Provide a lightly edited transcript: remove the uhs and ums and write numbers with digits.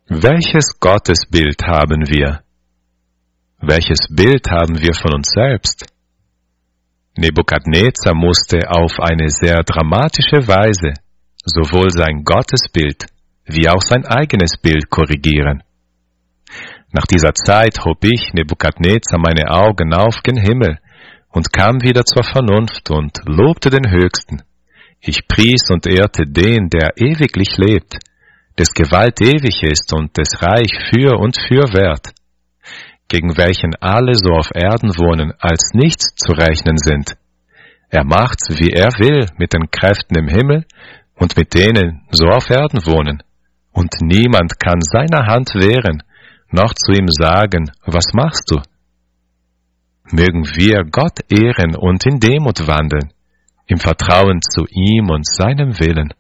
Welches Gottesbild haben wir? Welches Bild haben wir von uns selbst? Nebukadnezar musste auf eine sehr dramatische Weise sowohl sein Gottesbild wie auch sein eigenes Bild korrigieren. Nach dieser Zeit hob ich, Nebukadnezar, meine Augen auf gen Himmel und kam wieder zur Vernunft und lobte den Höchsten. Ich pries und ehrte den, der ewiglich lebt, des Gewalt ewig ist und des Reich für und fürwärts, gegen welchen alle so auf Erden wohnen, als nichts zu rechnen sind. Er macht's, wie er will, mit den Kräften im Himmel und mit denen so auf Erden wohnen, und niemand kann seiner Hand wehren, noch zu ihm sagen, was machst du? Mögen wir Gott ehren und in Demut wandeln, im Vertrauen zu ihm und seinem Willen.